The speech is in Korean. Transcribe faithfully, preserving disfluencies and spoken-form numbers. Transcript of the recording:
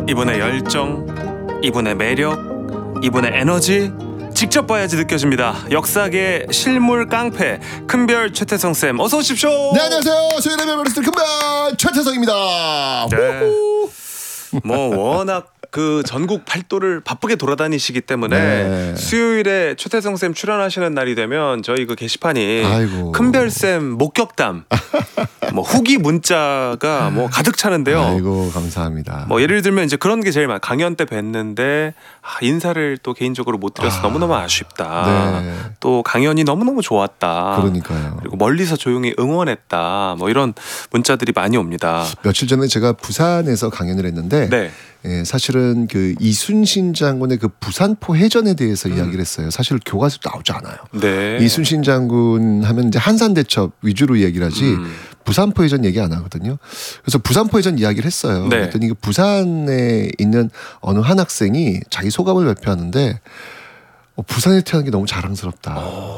이분의 열정, 이분의 매력, 이분의 에너지 직접 봐야지 느껴집니다. 역사계 실물 깡패 큰별 최태성 쌤, 어서 오십시오. 네, 안녕하세요. 소연의 멤버리스트 큰별 최태성입니다. 네. 뭐 워낙 그 전국 팔도를 바쁘게 돌아다니시기 때문에 네. 수요일에 최태성 쌤 출연하시는 날이 되면 저희 그 게시판이 아이고. 큰별 쌤 목격담, 뭐 후기 문자가 뭐 가득 차는데요. 아이고, 감사합니다. 뭐 예를 들면 이제 그런 게 제일 많아. 강연 때 뵀는데 아, 인사를 또 개인적으로 못 드려서 아. 너무너무 아쉽다. 네. 또 강연이 너무너무 좋았다. 그러니까요. 그리고 멀리서 조용히 응원했다. 뭐 이런 문자들이 많이 옵니다. 며칠 전에 제가 부산에서 강연을 했는데 네. 예, 사실은 그 이순신 장군의 그 부산포 해전에 대해서 음. 이야기를 했어요. 사실 교과서에 나오지 않아요. 네. 이순신 장군 하면 이제 한산대첩 위주로 얘기를 하지 음. 부산포 해전 얘기 안 하거든요. 그래서 부산포 해전 이야기를 했어요. 네. 그랬더니 그 부산에 있는 어느 한 학생이 자기 소감을 발표하는데 어, 부산에 태어난 게 너무 자랑스럽다. 오.